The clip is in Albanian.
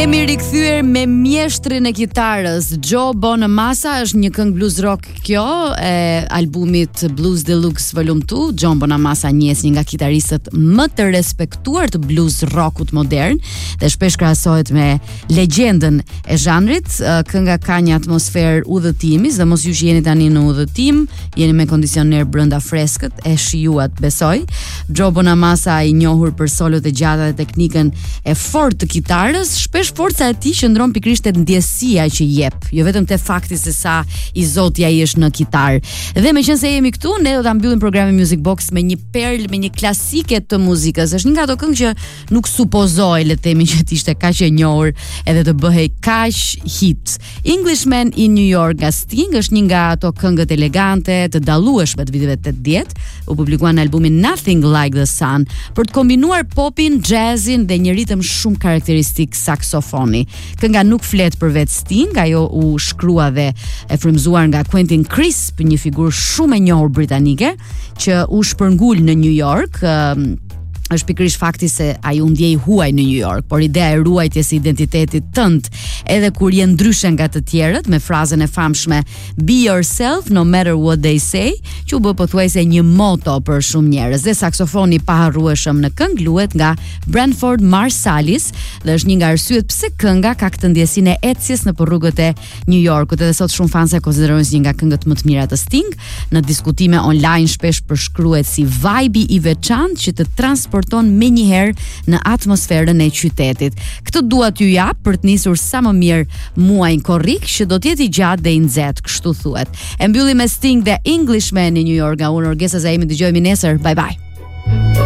Jemi rikthyer me mjeshtrin e kitarës. Joe Bonamassa është një këngë blues rock kjo e albumit Blues Deluxe Volume 2. Joe Bonamassa njihet një nga kitaristët më të respektuar të blues rockut modern dhe shpesh krahasohet me legjendën e zhanrit. Kënga ka një atmosferë udhëtimi, dhe mos ju që jeni tani në udhëtim, jeni me kondicioner brenda freskët, e shijuat besoj. Joe Bonamassa i njohur për solot e gjata dhe teknikën e fortë të kitarës, shpesh forca e tij qëndron pikërisht te ndjesia që jep, jo vetëm te fakti se sa i zoti ai është në kitar. Dhe meqense jemi këtu, ne do ta mbyllim programin Music Box me një perl, me një klasike të muzikës. Është një nga ato këngë që nuk supozoj, le të themi, që të ishte kaq e njohur edhe të bëhej kaq hit. Englishman in New York nga Sting është një nga ato këngët elegante, të dallueshme të viteve 80, u publikuan në albumin Nothing Like the Sun, për të kombinuar popin, jazzin dhe një ritëm shumë karakteristik saksofoni. Kënga nuk flet për vetë Sting, ajo u shkrua dhe e frymzuar nga Quentin Crisp, një figurë shumë e njohur britanike që u shpërngul në New York. Është pikërisht fakti se ai u ndjej huaj në New York, por ideja e ruajtjes së identitetit tënd, edhe kur je ndryshe nga të tjerët, me frazën e famshme Be yourself no matter what they say, që u bë pothuajse një moto për shumë njerëz. Dhe saksofoni pa harrueshëm në këngë luhet nga Branford Marsalis dhe është një nga arsyet pse kënga ka këtë ndjesinë e ecjes nëpër rrugët e New Yorkut. Edhe sot shumë fansë e konsiderojnë si një nga këngët më të mira të Sting. Në diskutime online shpesh përshkruhet si vibe i veçantë që të transporton me njëherë në atmosferën e qytetit. Këtë dua t'ju jap për të nisur sa më mirë muajin korrik, që do t'jeti gjatë dhe i nxehtë, kështu thuhet. E mbyllim me Sting dhe Englishman in New York. Nga unë Orgesa Zaimi, dëgjojmë nesër. Bye bye.